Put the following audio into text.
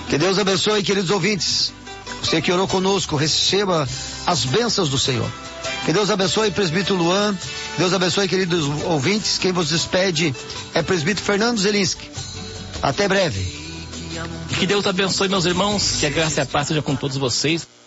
Que Deus abençoe, queridos ouvintes. Você que orou conosco, receba as bênçãos do Senhor. Que Deus abençoe, presbítero Luan. Deus abençoe, queridos ouvintes. Quem vos despede é presbítero Fernando Zelinski. Até breve. Que Deus abençoe, meus irmãos. Que a graça e a paz seja com todos vocês.